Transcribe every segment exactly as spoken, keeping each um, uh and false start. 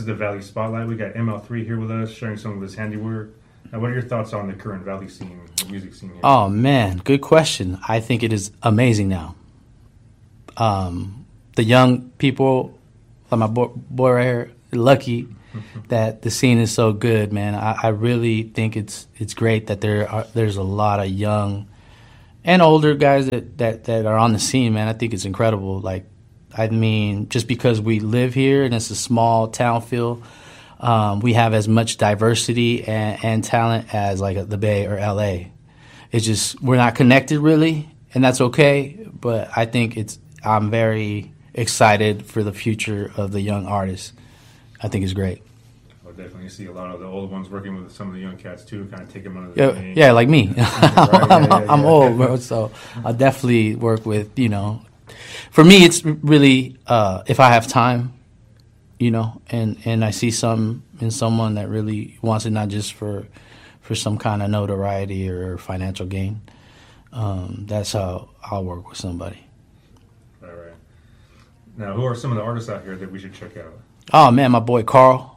the Valley Spotlight. We got M L three here with us, sharing some of his handiwork. Now, what are your thoughts on the current Valley scene, the music scene here? Oh, man, good question. I think it is amazing now. Um, the young people, like my boy, boy right here, lucky that the scene is so good, man. I, I really think it's it's great that there are there's a lot of young and older guys that, that, that are on the scene, man. I think it's incredible. Like, I mean, just because we live here and it's a small town feel, um, we have as much diversity and, and talent as like the Bay or L A. It's just we're not connected really, and that's okay. But I think it's I'm very excited for the future of the young artists. I think it's great. Well, definitely, you see a lot of the old ones working with some of the young cats too, kind of take them under yeah, the name. Yeah, like me. Right? yeah, I'm, yeah, I'm yeah. old, bro, so I'll definitely work with, you know. For me, it's really uh, if I have time, you know, and, and I see some in someone that really wants it, not just for for some kind of notoriety or financial gain. Um, that's how I'll work with somebody. Right, right. Now, who are some of the artists out here that we should check out? Oh, man, my boy Carl.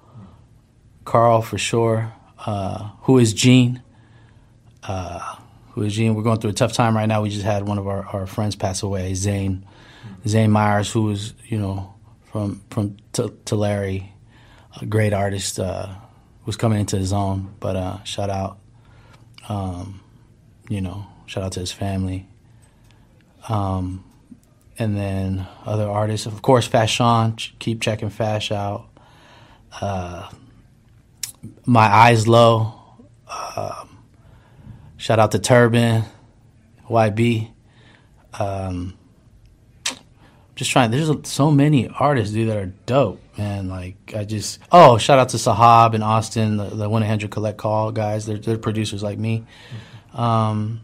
Carl, for sure. Uh, who is Gene? Uh, who is Gene? We're going through a tough time right now. We just had one of our, our friends pass away, Zane. Zane Myers, who was, you know, from from T- Tulare, a great artist, uh, was coming into his own. But uh, shout out, um, you know, shout out to his family. Um, and then other artists, of course, Fashion. Keep checking Fash out. Uh, My Eyes Low. Uh, shout out to Turban, Y B. Um, just trying. There's so many artists, dude, that are dope, man. Like I just. Oh, shout out to Sahab and Austin, the, the one eight hundred Collect Call guys. They're they're producers like me. Um,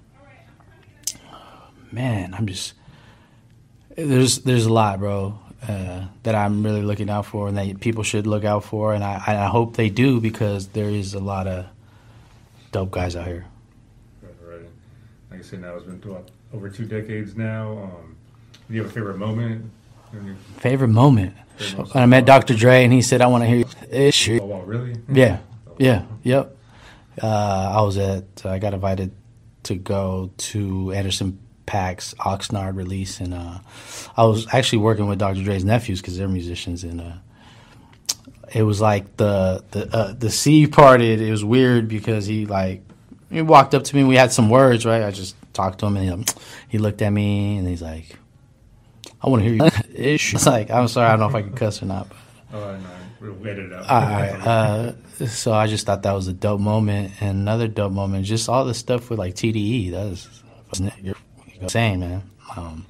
man, I'm just. There's there's a lot, bro, uh, that I'm really looking out for, and that people should look out for, and I I hope they do, because there is a lot of dope guys out here. Right, right. Like I said, now it's been what, over two decades now. Um, do you have a favorite moment? Favorite moment? Favorite moment When I met Doctor Dre, and he said, "I want to hear your shit." Oh, wow, really? Yeah, yeah, yep. Uh, I was at. I got invited to go to Anderson Paak's Oxnard release, and uh, I was actually working with Doctor Dre's nephews because they're musicians, and uh, it was like the the uh, the sea parted. It was weird because he like he walked up to me and we had some words, right? I just talked to him, and he, he looked at me and he's like, "I want to hear you." It's like, I'm sorry, I don't know if I can cuss or not. But, oh no, we'll edit it out. all right. Uh, so I just thought that was a dope moment, and another dope moment, just all the stuff with like T D E. That was you're insane, man. Um,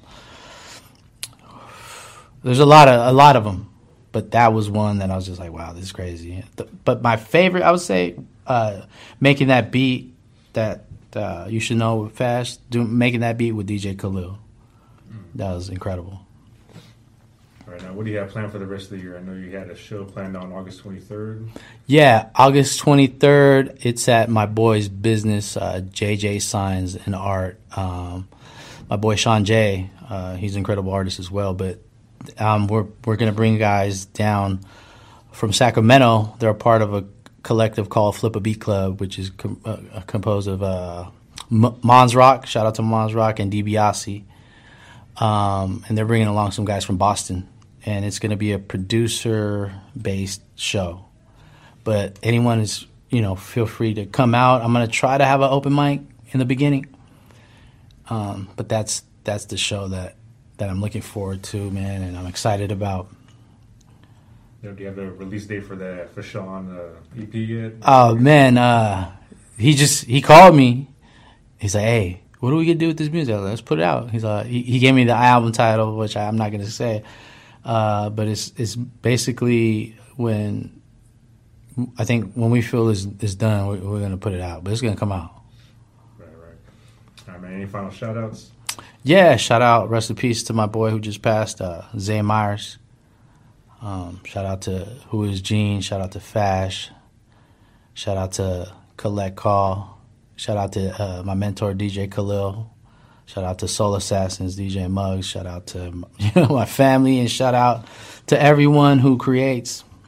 there's a lot of a lot of them, but that was one that I was just like, wow, this is crazy. But my favorite, I would say, uh, making that beat that uh, you should know fast, doing making that beat with D J Khalil. That was incredible. All right, now what do you have planned for the rest of the year? I know you had a show planned on August twenty-third. Yeah, August twenty-third. It's at my boy's business, uh, J J Signs and Art. Um, my boy Sean J, uh, he's an incredible artist as well. But um, we're we're gonna bring guys down from Sacramento. They're a part of a collective called Flip a Beat Club, which is com- uh, composed of uh, M- Mons Rock. Shout out to Mons Rock and DiBiase. Um, and they're bringing along some guys from Boston. And it's going to be a producer-based show. But anyone is, you know, feel free to come out. I'm going to try to have an open mic in the beginning. Um, but that's that's the show that, that I'm looking forward to, man, and I'm excited about. Do you have the release date for that for Sean uh, E P yet? Oh, man, uh, he just, he called me. He's like, hey, what are we going to do with this music? Let's put it out. He's like, he, he gave me the album title, which I, I'm not going to say. Uh, but it's it's basically when I think when we feel it's, it's done, we're, we're going to put it out. But it's going to come out. Right, right. All right, man. Any final shout-outs? Yeah, shout out, rest in peace to my boy who just passed, uh, Zane Myers. Um, shout out to Who Is Gene. Shout out to Fash. Shout out to Collect Call. Shout out to uh, my mentor, D J Khalil. Shout out to Soul Assassins, D J Muggs. Shout out to you know, my family, and shout out to everyone who creates.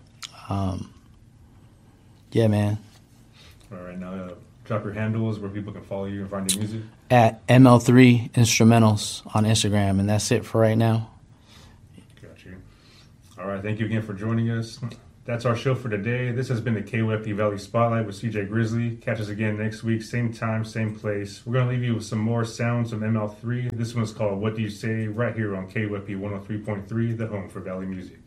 Um, yeah, man. All right, now uh, drop your handles where people can follow you and find your music. At M L three Instrumentals on Instagram, and that's it for right now. Got you. All right, thank you again for joining us. That's our show for today. This has been the K W E P Valley Spotlight with C J Grizzly. Catch us again next week, same time, same place. We're going to leave you with some more sounds from M L three. This one's called What Do You Say? Right here on K W E P one oh three point three, the home for Valley music.